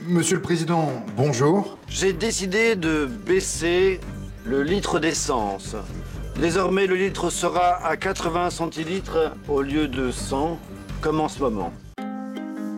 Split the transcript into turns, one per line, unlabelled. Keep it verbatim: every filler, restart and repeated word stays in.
Monsieur le Président, bonjour.
J'ai décidé de baisser le litre d'essence. Désormais, le litre sera à quatre-vingts centilitres au lieu de cent, comme en ce moment.